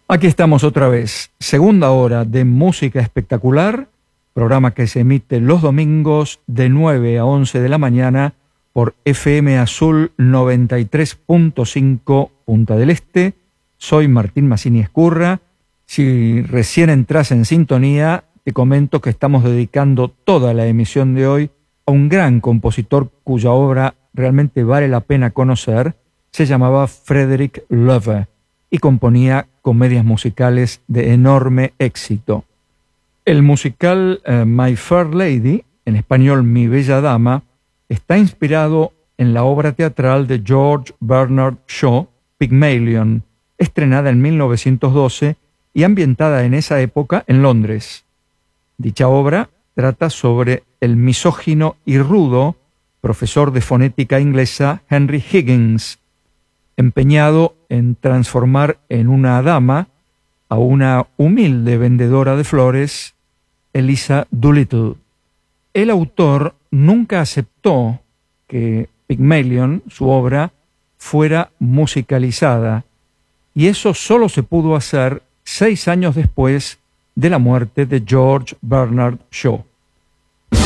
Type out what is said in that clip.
Aquí estamos otra vez, segunda hora de música espectacular, programa que se emite los domingos de 9 a 11 de la mañana por FM Azul 93.5 Punta del Este. Soy Martín Massini Escurra. Si recién entras en sintonía, te comento que estamos dedicando toda la emisión de hoy a un gran compositor cuya obra realmente vale la pena conocer. Se llamaba Frederick Loewe y componía comedias musicales de enorme éxito. El musical My Fair Lady, en español Mi Bella Dama, está inspirado en la obra teatral de George Bernard Shaw, Pygmalion, estrenada en 1912 y ambientada en esa época en Londres. Dicha obra trata sobre el misógino y rudo profesor de fonética inglesa Henry Higgins, empeñado en transformar en una dama a una humilde vendedora de flores, Eliza Doolittle. El autor nunca aceptó que Pygmalion, su obra, fuera musicalizada, y eso solo se pudo hacer 6 años después de la muerte de George Bernard Shaw.